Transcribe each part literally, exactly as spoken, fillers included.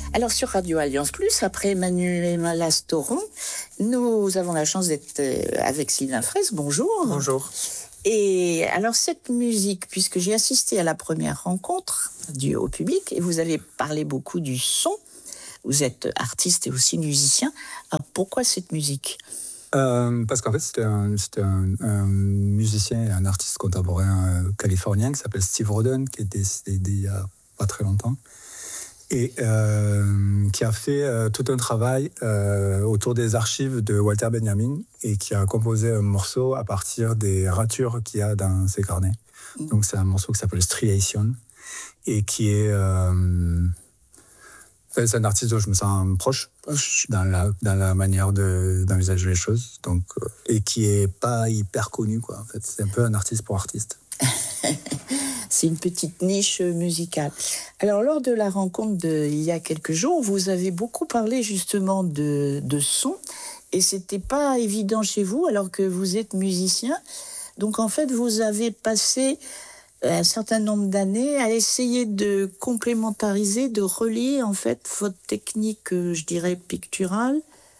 Alors sur Radio Alliance Plus, après Manu et Malastoron, nous avons la chance d'être avec Sylvain Fraisse. Bonjour. Bonjour. Et alors cette musique, puisque j'ai assisté à la première rencontre du au public et vous avez parlé beaucoup du son, vous êtes artiste et aussi musicien. Alors pourquoi cette musique ? Euh, parce qu'en fait, c'était un, c'était un, un musicien et un artiste contemporain euh, californien qui s'appelle Steve Roden, qui est décédé il y a pas très longtemps, et euh, qui a fait euh, tout un travail euh, autour des archives de Walter Benjamin et qui a composé un morceau à partir des ratures qu'il y a dans ses carnets. Mmh. Donc c'est un morceau qui s'appelle Striation et qui est... Euh, Enfin, c'est un artiste dont je me sens proche dans la, dans la manière de, d'envisager les choses, donc, euh, et qui est pas hyper connu, quoi. En fait, c'est un peu un artiste pour artiste. C'est une petite niche musicale. Alors, lors de la rencontre de, il y a quelques jours, vous avez beaucoup parlé justement de, de son, et c'était pas évident chez vous, alors que vous êtes musicien. Donc, en fait, vous avez passé un certain nombre d'années à essayer de complémentariser, de relier en fait votre technique, je dirais, picturale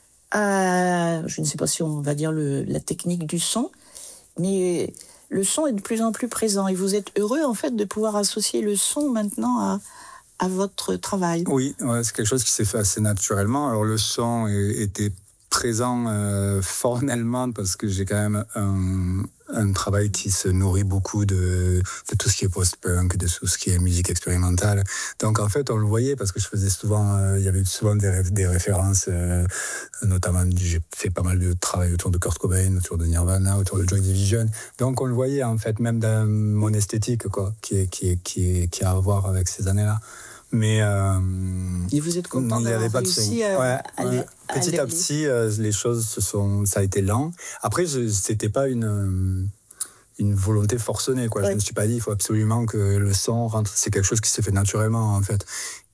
à, je ne sais pas si on va dire le, la technique du son, mais le son est de plus en plus présent et vous êtes heureux en fait de pouvoir associer le son maintenant à, à votre travail. Oui, ouais, c'est quelque chose qui s'est fait assez naturellement. Alors le son était présent euh, formellement parce que j'ai quand même un, un travail qui se nourrit beaucoup de, de tout ce qui est post-punk, de tout ce qui est musique expérimentale. Donc en fait, on le voyait parce que je faisais souvent, euh, il y avait souvent des, des références, euh, notamment j'ai fait pas mal de travail autour de Kurt Cobain, autour de Nirvana, autour de Joy Division. Donc on le voyait en fait même dans mon esthétique, quoi, qui est, qui est, qui est, qui a à voir avec ces années-là. Mais euh, et vous êtes content d'avoir réussi à, ouais, à, ouais. à Petit à petit, euh, les choses se sont, ça a été lent. Après, je, c'était pas une une volonté forcenée, quoi. Ouais. Je me suis pas dit il faut absolument que le son rentre. C'est quelque chose qui s'est fait naturellement en fait.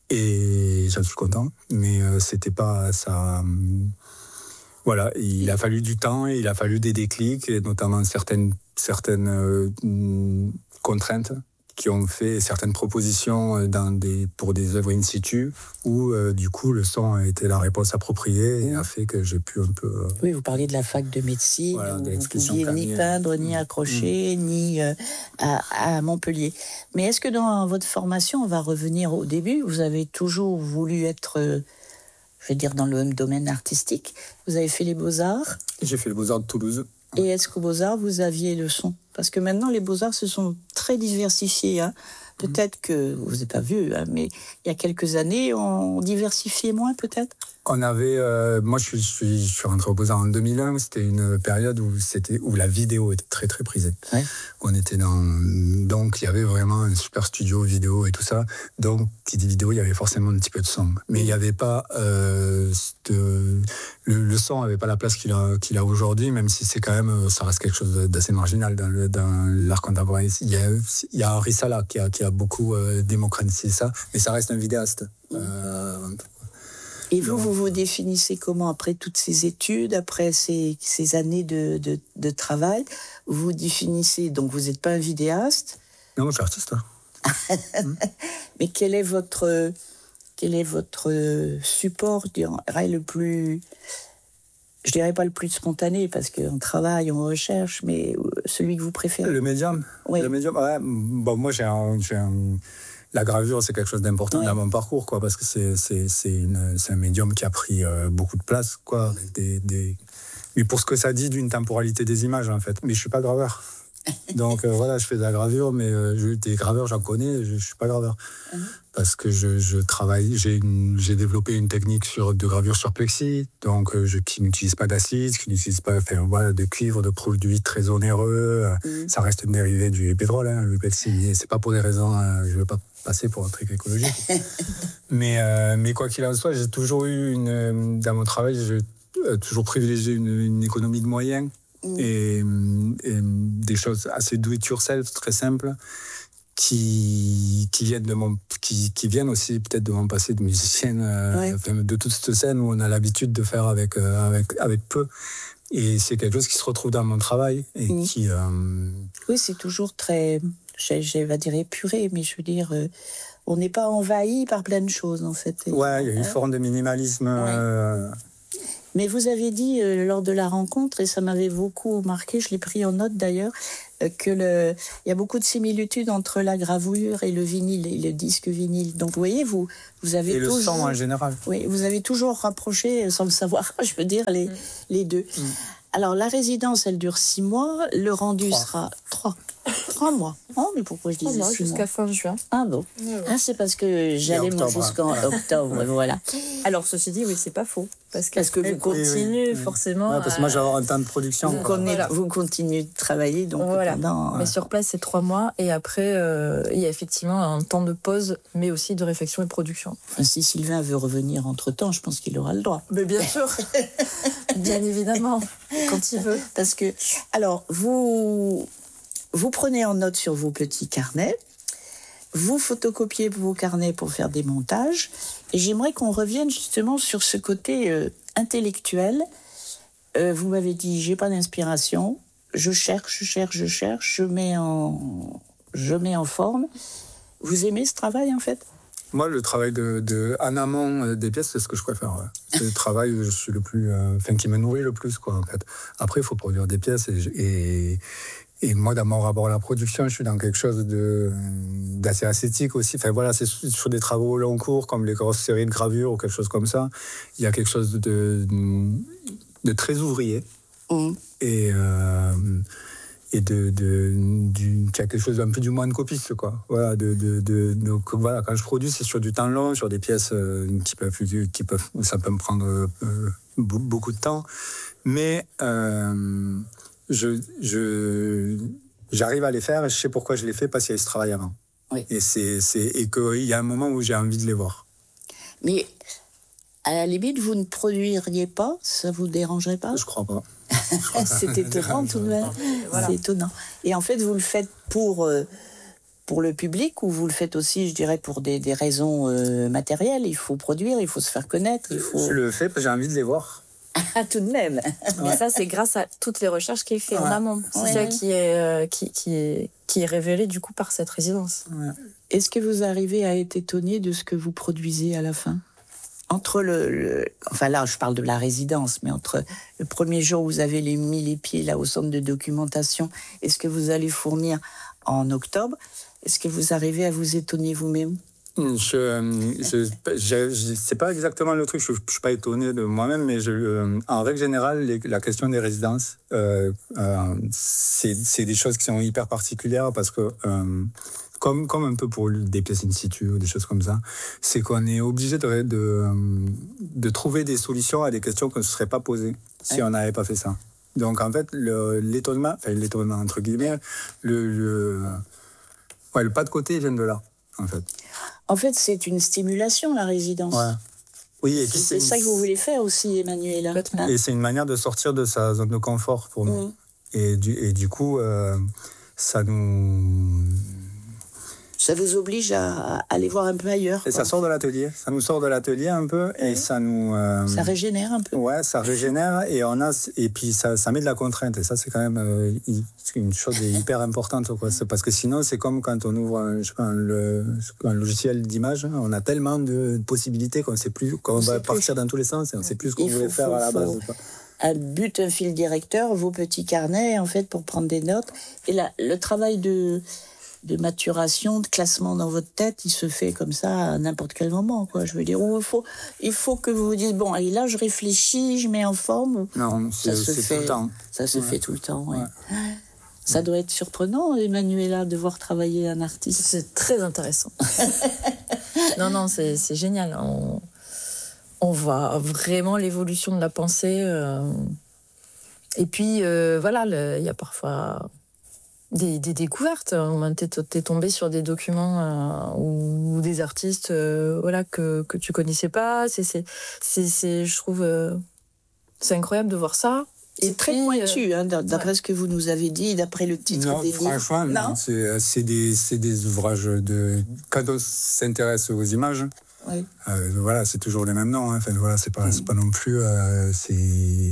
Et j'en suis content. Mais euh, c'était pas ça. Euh, voilà, il a fallu du temps et il a fallu des déclics et notamment certaines certaines euh, contraintes qui ont fait certaines propositions dans des, pour des œuvres in situ, où euh, du coup le son a été la réponse appropriée et a fait que j'ai pu un peu... Euh, oui, vous parliez de la fac de médecine, voilà, où vous ne pouviez ni peindre, ni accrocher, mmh. ni euh, à, à Montpellier. Mais est-ce que dans votre formation, on va revenir au début, vous avez toujours voulu être, euh, je vais dire, dans le domaine artistique. Vous avez fait les Beaux-Arts. J'ai fait les Beaux-Arts de Toulouse. Et est-ce qu'aux Beaux-Arts, vous aviez le son ? Parce que maintenant, les Beaux-Arts se sont très diversifiés. Hein. Peut-être que, vous n'êtes pas vieux, hein, mais il y a quelques années, on diversifiait moins peut-être ? On avait, euh, moi je suis, je, suis, je suis rentré aux Beaux-Arts en deux mille un, c'était une période où, c'était, où la vidéo était très très prisée. Ouais. On était dans, donc il y avait vraiment un super studio vidéo et tout ça. Donc, qui dit vidéo, il y avait forcément un petit peu de son. Mais il n'y avait pas, euh, de, le, le son n'avait pas la place qu'il a, qu'il a aujourd'hui, même si c'est quand même, ça reste quelque chose d'assez marginal dans, le, dans l'art contemporain. Il y a, il y a Henri Sala qui a, qui a beaucoup euh, démocratisé ça, mais ça reste un vidéaste. Euh, Et vous, vous vous définissez comment après toutes ces études, après ces, ces années de, de, de travail? Vous vous définissez, donc vous n'êtes pas un vidéaste? Non, moi je suis artiste. Hein. Mais quel est votre, quel est votre support, je dirais, le plus, je dirais pas le plus spontané, parce qu'on travaille, on recherche, mais celui que vous préférez? Le médium. Oui. Le médium, ouais. Bon, moi j'ai un... J'ai un... La gravure, c'est quelque chose d'important ouais. dans mon parcours, quoi, parce que c'est, c'est, c'est, une, c'est un médium qui a pris euh, beaucoup de place, quoi. Des, des... Mais pour ce que ça dit d'une temporalité des images, en fait. Mais je suis pas graveur. Donc euh, voilà, je fais de la gravure, mais euh, je, des graveurs, j'en connais, je, je suis pas graveur. Mm-hmm. Parce que je, je travaille, j'ai, une, j'ai développé une technique sur, de gravure sur plexi, donc euh, je, qui n'utilise pas d'acide, qui n'utilise pas enfin, voilà, de cuivre, de produits très onéreux. Mm-hmm. Ça reste un dérivé du pétrole, hein, le plexi. Et c'est pas pour des raisons, euh, je veux pas passer pour un truc écologique. mais, euh, mais quoi qu'il en soit, j'ai toujours eu, une, dans mon travail, j'ai euh, toujours privilégié une, une économie de moyens. Mmh. Et, et des choses assez do it yourself, très simples, qui, qui, viennent de mon, qui, qui viennent aussi peut-être de mon passé de musicienne, ouais. euh, de toute cette scène où on a l'habitude de faire avec, euh, avec, avec peu. Et c'est quelque chose qui se retrouve dans mon travail. Et mmh. qui, euh... Oui, c'est toujours très, je, je vais dire épuré, mais je veux dire, euh, on n'est pas envahi par plein de choses, en fait. Ouais, il y a une forme de minimalisme. Ouais. Euh... Mais vous avez dit euh, lors de la rencontre, et ça m'avait beaucoup marqué, je l'ai pris en note d'ailleurs, euh, que le, il y a beaucoup de similitudes entre la gravure et le vinyle, et le disque vinyle. Donc vous voyez, vous, vous avez et toujours... le son en général. Oui, vous avez toujours rapproché, sans le savoir, je veux dire, les, mmh. les deux. Mmh. Alors la résidence, elle dure six mois, le rendu trois. sera trois. Trois mois. Oh, mais pourquoi je disais mois, six jusqu'à mois fin juin. Ah bon. Oui, oui. Ah, c'est parce que j'allais jusqu'en octobre, voilà. Alors, ceci dit, oui, c'est pas faux. Parce, parce que vous continuez, oui, oui. forcément... Ouais, parce que moi, j'ai avoir un temps de production. Vous, connaissez, vous continuez de travailler, donc voilà. pendant... Mais sur place, c'est trois mois, et après, euh, il y a effectivement un temps de pause, mais aussi de réflexion et de production. Enfin, si Sylvain veut revenir entre-temps, je pense qu'il aura le droit. Mais bien sûr. Bien évidemment, quand il veut. Parce que, alors, vous... Vous prenez en note sur vos petits carnets, vous photocopiez vos carnets pour faire des montages, et j'aimerais qu'on revienne justement sur ce côté euh, intellectuel. Euh, vous m'avez dit, j'ai pas d'inspiration, je cherche, je cherche, je cherche, je mets en, je mets en forme. Vous aimez ce travail, en fait ? Moi, le travail de, de, en amont des pièces, c'est ce que je préfère. Ouais. C'est le travail je suis le plus, euh, enfin, qui me nourrit le plus, quoi, en fait. Après, il faut produire des pièces et... et Et moi, dans mon rapport à la production, je suis dans quelque chose de, d'assez esthétique aussi. Enfin, voilà, c'est sur des travaux au long cours, comme les grosses séries de gravures ou quelque chose comme ça. Il y a quelque chose de, de, de très ouvrier. Mmh. Et, euh, et de, de, du, qui a quelque chose d'un peu du moins de copiste, quoi. Voilà, de, de, de, donc, voilà, quand je produis, c'est sur du temps long, sur des pièces euh, qui peuvent, qui peuvent, ça peut me prendre euh, beaucoup de temps. Mais... Euh, Je, je, j'arrive à les faire et je sais pourquoi je les fais, parce qu'il y a eu ce travail avant. Oui. Et, c'est, c'est, et qu'il y a un moment où j'ai envie de les voir. Mais à la limite, vous ne produiriez pas, ça ne vous dérangerait pas ? Je ne crois pas. C'est étonnant tout de même. Voilà. C'est étonnant. Et en fait, vous le faites pour, euh, pour le public ou vous le faites aussi, je dirais, pour des, des raisons euh, matérielles ? Il faut produire, il faut se faire connaître. Il faut... Je le fais parce que j'ai envie de les voir. Ah, tout de même. Mais ouais. Ça, c'est grâce à toutes les recherches qu'il fait ouais. en amont. C'est ouais. ça qui est, euh, qui, qui, est, qui est révélé, du coup, par cette résidence. Ouais. Est-ce que vous arrivez à être étonné de ce que vous produisez à la fin ? Entre le, le... Enfin, là, je parle de la résidence, mais entre le premier jour où vous avez les, mis les pieds là, au centre de documentation et ce que vous allez fournir en octobre, est-ce que vous arrivez à vous étonner vous-même ? Je, je, je, je c'est pas exactement le truc. Je, je suis pas étonné de moi-même, mais je, euh, en règle générale, les, la question des résidences, euh, euh, c'est, c'est des choses qui sont hyper particulières parce que, euh, comme, comme un peu pour des pièces in situ ou des choses comme ça, c'est qu'on est obligé de, de, de trouver des solutions à des questions qu'on ne se serait pas posées si on n'avait pas fait ça. Donc en fait, le, l'étonnement, enfin l'étonnement entre guillemets, le, le, ouais, le pas de côté vient de là, en fait. En fait, c'est une stimulation, la résidence. Ouais. Oui, et c'est, c'est ça que vous voulez faire aussi, Emmanuela. Hein? Et c'est une manière de sortir de sa zone de confort pour nous. Mmh. Et, du, et du coup, euh, ça nous... Ça vous oblige à, à aller voir un peu ailleurs. Et quoi. ça sort de l'atelier. Ça nous sort de l'atelier un peu et mmh. ça nous... Euh... Ça régénère un peu. Ouais, ça régénère et, on a, et puis ça, ça met de la contrainte. Et ça, c'est quand même euh, une chose hyper importante. Quoi. C'est parce que sinon, c'est comme quand on ouvre un, je sais pas, un, un logiciel d'image. On a tellement de possibilités qu'on ne sait plus, qu'on va partir dans tous les sens et on ne sait plus ce qu'on Il voulait faut, faire faut, à la base. Faut... Quoi. Un but, un fil directeur, vos petits carnets, en fait, pour prendre des notes. Et là, le travail de... de maturation, de classement dans votre tête, il se fait comme ça à n'importe quel moment, quoi. Je veux dire, il faut, il faut que vous vous dites, bon, allez, là, je réfléchis, je mets en forme. Non, c'est, ça se c'est fait, tout le temps. Ça se ouais. fait tout le temps, ouais. ouais. Ça doit être surprenant, Emmanuela, de voir travailler un artiste. C'est très intéressant. non, non, c'est, c'est génial. On, on voit vraiment l'évolution de la pensée. Euh... Et puis, euh, voilà, il y a parfois... Des, des découvertes. T'es, t'es tombé sur des documents euh, ou, ou des artistes euh, voilà, que, que tu connaissais pas. C'est, c'est, c'est, c'est, je trouve euh, c'est incroyable de voir ça. C'est et très puis, pointu, euh, hein, d'après ouais. ce que vous nous avez dit, d'après le titre non, des livres. Franchement, non, c'est, c'est, des, c'est des ouvrages de... Quand on s'intéresse aux images, oui. euh, voilà, c'est toujours les mêmes noms. Hein. Enfin, voilà, c'est pas, mmh. c'est pas non plus... Euh, c'est,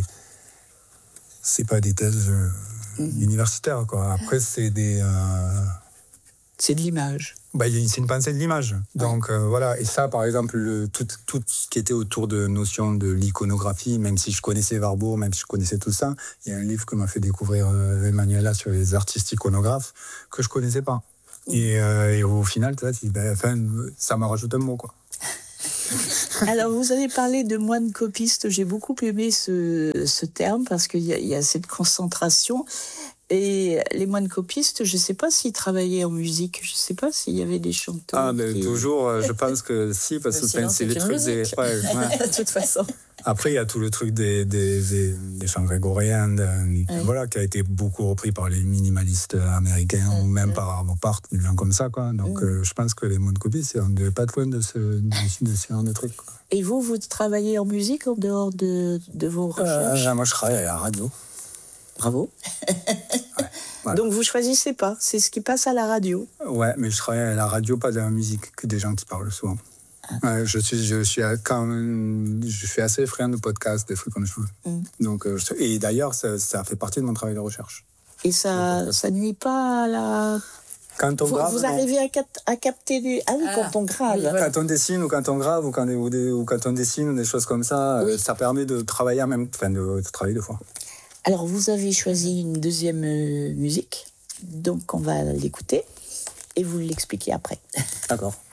c'est pas des thèses... Euh, Mmh. universitaire, quoi. Après, c'est des... Euh... C'est de l'image. Bah, c'est une pensée de l'image. Donc euh, voilà, et ça, par exemple, le, tout, tout ce qui était autour de notion de l'iconographie, même si je connaissais Warburg, même si je connaissais tout ça, il y a un livre que m'a fait découvrir euh, Emmanuela sur les artistes iconographes que je connaissais pas. Et, euh, et au final, ben, enfin, ça m'a rajouté un mot, quoi. Alors, vous avez parlé de moine copiste. J'ai beaucoup aimé ce, ce terme parce qu'il y, y a cette concentration. Et les moines copistes, je ne sais pas s'ils travaillaient en musique. Je ne sais pas s'il y avait des chanteurs. Ah, mais qui... toujours, je pense que si, parce que c'est, c'est les trucs des... Ouais, ouais. De toute façon. Après, il y a tout le truc des, des, des, des chants grégoriens, de, oui. voilà, qui a été beaucoup repris par les minimalistes américains, mmh. ou même mmh. par Arvo Pärt, des gens comme ça, quoi. Donc, mmh. euh, je pense que les moines copistes, on ne devait pas être loin de ce, de, de ce genre de trucs, quoi. Et vous, vous travaillez en musique en dehors de, de vos recherches? euh, Moi, je travaille à la radio. Bravo. ouais, voilà. Donc, vous ne choisissez pas, c'est ce qui passe à la radio? Ouais, mais je travaille à la radio, pas de la musique, que des gens qui parlent souvent. Ah. Ouais, je suis, je suis quand même, je suis assez friand de podcasts, des trucs comme ça. Mm. Donc, euh, et d'ailleurs, ça, ça fait partie de mon travail de recherche. Et ça, ça nuit pas à la... Quand on vous, grave, vous arrivez à, cap- à capter du... Ah oui, ah, quand on grave. Oui, voilà. Quand on dessine ou quand on grave ou quand, ou des, ou quand on dessine ou des choses comme ça, oui. euh, ça permet de travailler en même, enfin, de, de travailler deux fois. Alors, vous avez choisi une deuxième euh, musique, donc on va l'écouter et vous l'expliquer après. D'accord.